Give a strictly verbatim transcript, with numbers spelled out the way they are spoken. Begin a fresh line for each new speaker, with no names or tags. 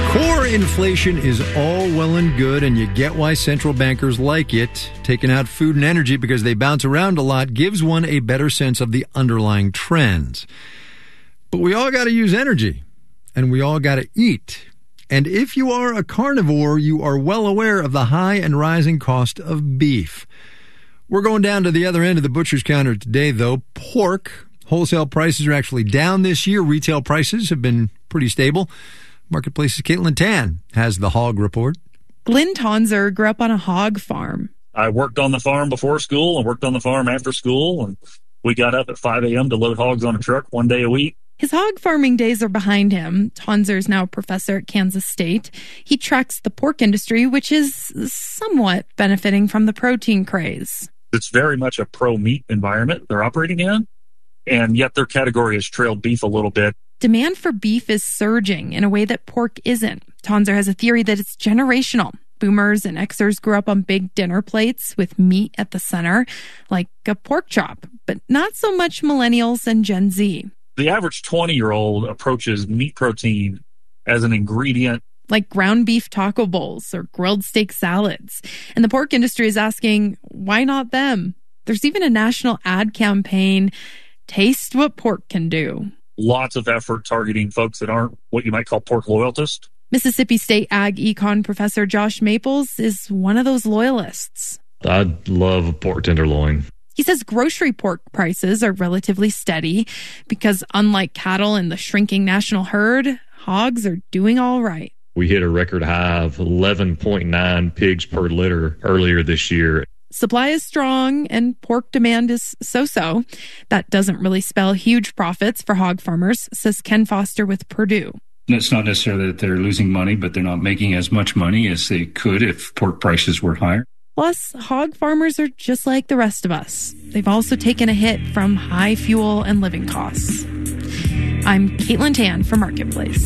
Core inflation is all well and good, and you get why central bankers like it. Taking out food and energy because they bounce around a lot gives one a better sense of the underlying trends. But we all got to use energy, and we all got to eat. And if you are a carnivore, you are well aware of the high and rising cost of beef. We're going down to the other end of the butcher's counter today, though. Pork. Wholesale prices are actually down this year. Retail prices have been pretty stable. Marketplace's Caitlin Tan has the hog report.
Glenn Tonzer grew up on a hog farm.
I worked on the farm before school and worked on the farm after school, and we got up at five a.m. to load hogs on a truck one day a week.
His hog farming days are behind him. Tonzer is now a professor at Kansas State. He tracks the pork industry, which is somewhat benefiting from the protein craze.
It's very much a pro-meat environment they're operating in, and yet their category has trailed beef a little bit.
Demand for beef is surging in a way that pork isn't. Tonzer has a theory that it's generational. Boomers and Xers grew up on big dinner plates with meat at the center, like a pork chop, but not so much millennials and Gen Z.
The average twenty-year-old approaches meat protein as an ingredient,
like ground beef taco bowls or grilled steak salads. And the pork industry is asking, why not them? There's even a national ad campaign, Taste What Pork Can Do.
Lots of effort targeting folks that aren't what you might call pork loyalists.
Mississippi State Ag Econ professor Josh Maples is one of those loyalists.
I'd love a pork tenderloin.
He says grocery pork prices are relatively steady because unlike cattle in the shrinking national herd, hogs are doing all right.
We hit a record high of eleven point nine pigs per litter earlier this year.
Supply is strong and pork demand is so-so. That doesn't really spell huge profits for hog farmers, says Ken Foster with Purdue.
It's not necessarily that they're losing money, but they're not making as much money as they could if pork prices were higher.
Plus, hog farmers are just like the rest of us. They've also taken a hit from high fuel and living costs. I'm Caitlin Tan for Marketplace.